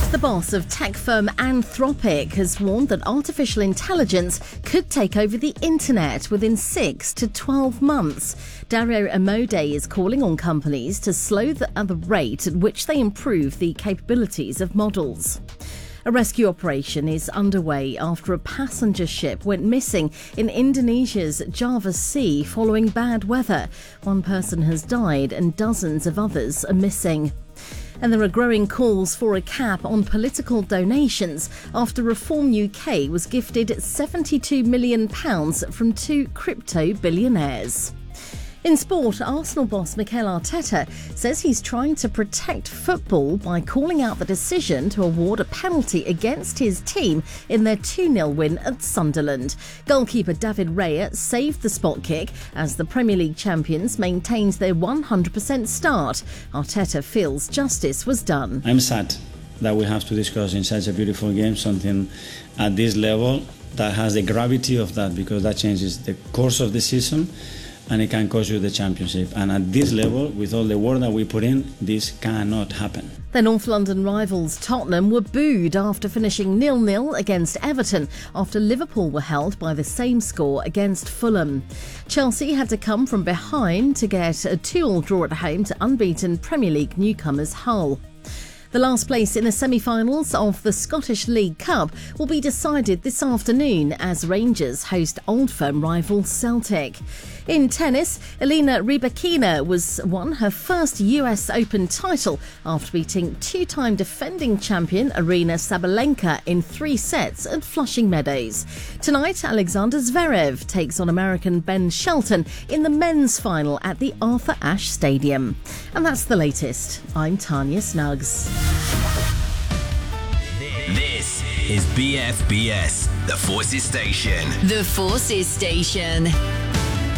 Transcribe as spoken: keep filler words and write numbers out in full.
The boss of tech firm Anthropic has warned that artificial intelligence could take over the internet within six to twelve months. Dario Amodei is calling on companies to slow the, at the rate at which they improve the capabilities of models. A rescue operation is underway after a passenger ship went missing in Indonesia's Java Sea following bad weather. One person has died and dozens of others are missing. And there are growing calls for a cap on political donations after Reform U K was gifted seventy-two million pounds from two crypto billionaires. In sport, Arsenal boss Mikel Arteta says he's trying to protect football by calling out the decision to award a penalty against his team in their two nil win at Sunderland. Goalkeeper David Raya saved the spot kick as the Premier League champions maintained their one hundred percent start. Arteta feels justice was done. I'm sad that we have to discuss in such a beautiful game something at this level that has the gravity of that, because that changes the course of the season and it can cost you the championship. And at this level, with all the work that we put in, this cannot happen. The North London rivals Tottenham were booed after finishing nil nil against Everton after Liverpool were held by the same score against Fulham. Chelsea had to come from behind to get a two all draw at home to unbeaten Premier League newcomers Hull. The last place in the semi-finals of the Scottish League Cup will be decided this afternoon as Rangers host Old Firm rival Celtic. In tennis, Elena Rybakina was won her first U S Open title after beating two-time defending champion Aryna Sabalenka in three sets at Flushing Meadows. Tonight, Alexander Zverev takes on American Ben Shelton in the men's final at the Arthur Ashe Stadium. And that's the latest. I'm Tanya Snuggs. This is B F B S, the Forces Station. The Forces Station.